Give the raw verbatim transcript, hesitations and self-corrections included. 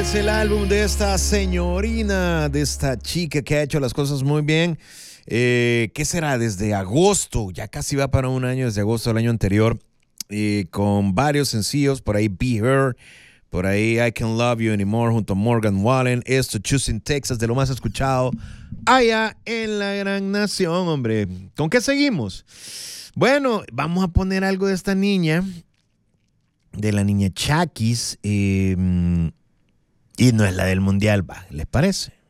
Es el álbum de esta señorina, de esta chica que ha hecho las cosas muy bien. Eh, ¿Qué será? Desde agosto, ya casi va para un año, desde agosto del año anterior, eh, con varios sencillos, por ahí Be Her, por ahí I Can't Love You Anymore junto a Morgan Wallen, esto Choosing Texas, de lo más escuchado allá en la gran nación, hombre. ¿Con qué seguimos? Bueno, vamos a poner algo de esta niña, de la niña Chakis, eh, y no es la del mundial, va, ¿les parece?